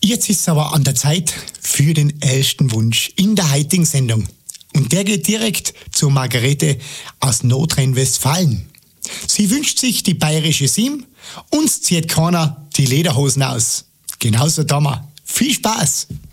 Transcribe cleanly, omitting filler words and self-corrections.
Jetzt ist es aber an der Zeit für den ersten Wunsch in der heutigen Sendung. Und der geht direkt zur Margarete aus Nordrhein-Westfalen. Sie wünscht sich die bayerische Sim, uns zieht keiner die Lederhosen aus. Genauso da mal. Viel Spaß!